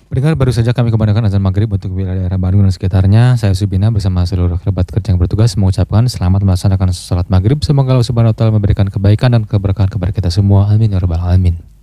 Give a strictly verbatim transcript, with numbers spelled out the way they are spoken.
Pendengar, baru saja kami kumandangkan azan maghrib untuk wilayah daerah Bandung dan sekitarnya. Saya Subina bersama seluruh kerabat kerja yang bertugas mengucapkan selamat melaksanakan sholat maghrib. Semoga Allah Subhanahu wa Ta'ala memberikan kebaikan dan keberkahan kepada kita semua. Amin ya rabbal alamin.